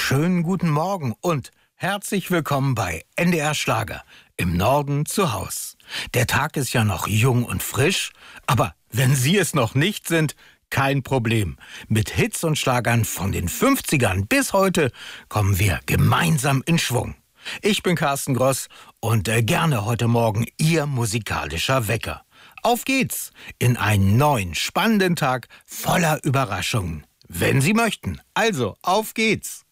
Schönen guten Morgen und herzlich willkommen bei NDR Schlager im Norden zu Haus. Der Tag ist ja noch jung und frisch, aber wenn Sie es noch nicht sind, kein Problem. Mit Hits und Schlagern von den 50ern bis heute kommen wir gemeinsam in Schwung. Ich bin Carsten Gross und gerne heute Morgen Ihr musikalischer Wecker. Auf geht's in einen neuen, spannenden Tag voller Überraschungen. Wenn Sie möchten. Also, auf geht's!